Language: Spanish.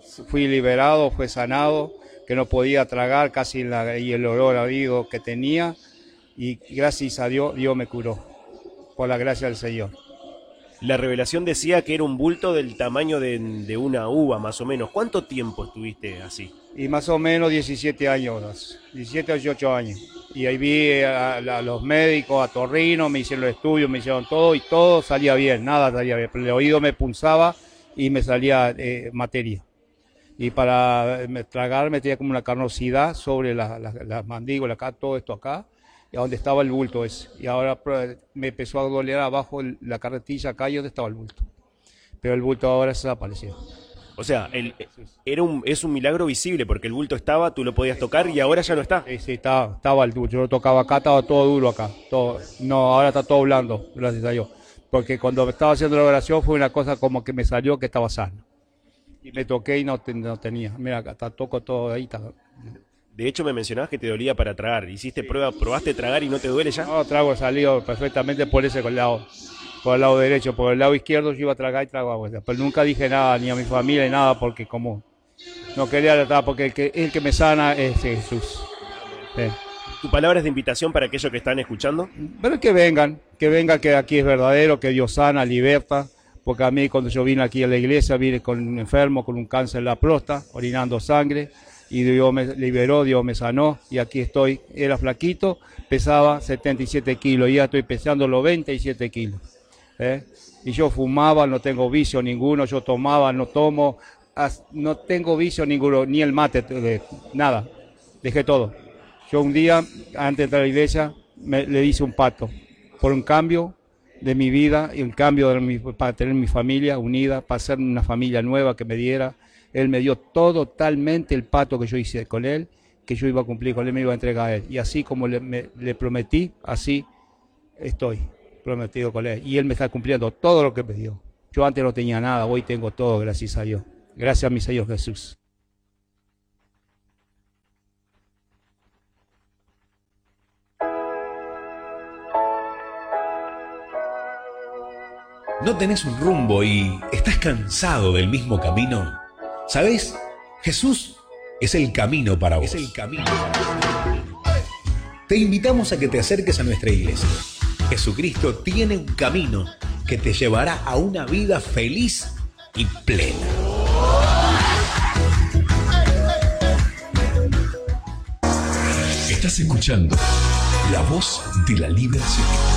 fui liberado, fue sanado, que no podía tragar casi y el olor a hígado que tenía, y gracias a Dios, Dios me curó, por la gracia del Señor. La revelación decía que era un bulto del tamaño de una uva, más o menos. ¿Cuánto tiempo estuviste así? Y más o menos 17 años, 17 o 18 años. Y ahí vi a los médicos, a Torrino, me hicieron los estudios, me hicieron todo y todo salía bien, nada salía bien. Pero el oído me punzaba y me salía materia. Y para tragar me tenía como una carnosidad sobre las mandíbulas, acá, todo esto acá, y donde estaba el bulto ese. Y ahora me empezó a doler abajo la carretilla acá y donde estaba el bulto. Pero el bulto ahora se desapareció. O sea, es un milagro visible porque el bulto estaba, tú lo podías tocar y ahora ya no está. Sí, estaba el bulto. Yo lo tocaba acá, estaba todo duro acá. Todo, no, ahora está todo blando, gracias a Dios. Porque cuando estaba haciendo la oración fue una cosa como que me salió que estaba sano. Y me toqué y no tenía. Mira, acá está, toco todo ahí. Está. De hecho, me mencionabas que te dolía para tragar. ¿Hiciste prueba, probaste tragar y no te duele ya? No, trago salió perfectamente por ese lado. Por el lado derecho, por el lado izquierdo yo iba a tragar y tragaba. Pero nunca dije nada, ni a mi familia, ni nada, porque como no quería tratar, porque el que me sana es Jesús. ¿Tu palabra es de invitación para aquellos que están escuchando? Pero que vengan, que aquí es verdadero, que Dios sana, liberta. Porque a mí cuando yo vine aquí a la iglesia, vine con un enfermo, con un cáncer en la próstata, orinando sangre, y Dios me liberó, Dios me sanó, y aquí estoy. Era flaquito, pesaba 77 kilos, y ya estoy pesando los 27 kilos. Y yo fumaba, no tengo vicio ninguno, yo tomaba, no tomo, no tengo vicio ninguno, ni el mate, nada, dejé todo. Yo un día, antes de entrar a la iglesia, le hice un pacto por un cambio de mi vida y un cambio para tener mi familia unida, para ser una familia nueva que me diera. Él me dio totalmente el pacto que yo hice con él, que yo iba a cumplir con él, me iba a entregar a él. Y así como le prometí, así estoy prometido con él. Y él me está cumpliendo todo lo que me dio. Yo antes no tenía nada, hoy tengo todo, gracias a Dios. Gracias a mi Señor Jesús. ¿No tenés un rumbo y estás cansado del mismo camino? ¿Sabés? Jesús es el camino para vos. Es el camino para vos. Te invitamos a que te acerques a nuestra iglesia. Jesucristo tiene un camino que te llevará a una vida feliz y plena. Estás escuchando La Voz de la Liberación.